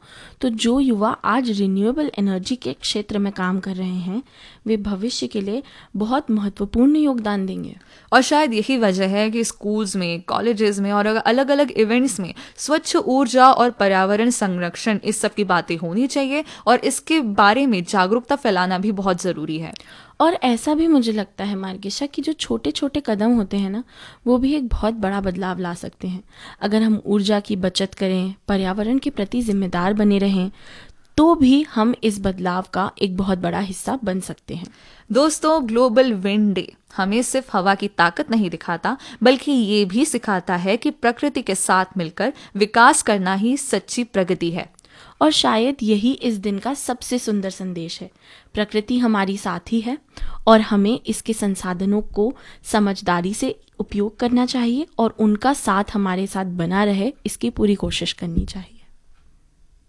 तो जो युवा आज रिन्यूएबल एनर्जी के क्षेत्र में काम कर रहे हैं वे भविष्य के लिए बहुत महत्वपूर्ण योगदान देंगे। और शायद यही वजह है कि स्कूल्स में, कॉलेजेस में और अलग अलग इवेंट्स में स्वच्छ ऊर्जा और पर्यावरण संरक्षण इस सब की बातें होनी चाहिए और इसके बारे में जागरूकता फैलाना भी बहुत ज़रूरी है। और ऐसा भी मुझे लगता है मार्गिशा कि जो छोटे छोटे कदम होते हैं ना, वो भी एक बहुत बड़ा बदलाव ला सकते हैं। अगर हम ऊर्जा की बचत करें, पर्यावरण के प्रति जिम्मेदार बने रहें, तो भी हम इस बदलाव का एक बहुत बड़ा हिस्सा बन सकते हैं। दोस्तों, ग्लोबल विंड डे हमें सिर्फ हवा की ताकत नहीं दिखाता, बल्कि ये भी सिखाता है कि प्रकृति के साथ मिलकर विकास करना ही सच्ची प्रगति है। और शायद यही इस दिन का सबसे सुंदर संदेश है। प्रकृति हमारी साथी है और हमें इसके संसाधनों को समझदारी से उपयोग करना चाहिए और उनका साथ हमारे साथ बना रहे, इसकी पूरी कोशिश करनी चाहिए।